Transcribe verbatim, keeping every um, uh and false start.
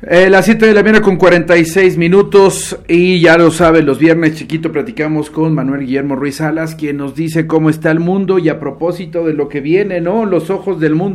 Eh, las siete de la mañana con cuarenta y seis minutos y ya lo saben, los viernes chiquito platicamos con Manuel Guillermo Ruiz Salas, quien nos dice cómo está el mundo y a propósito de lo que viene, ¿no? Los ojos del mundo